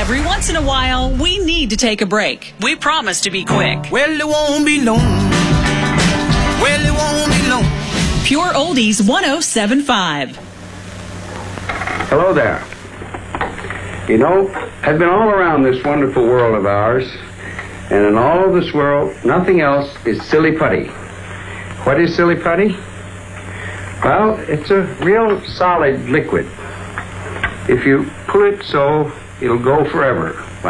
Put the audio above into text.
Every once in a while, we need to take a break. We promise to be quick. Well, it won't be long. Well, it won't be long. Pure Oldies 107.5. Hello there. You know, I've been all around this wonderful world of ours, and in all of this world, nothing else is silly putty. What is silly putty? Well, it's a real solid liquid. If you pull it so, it'll go forever.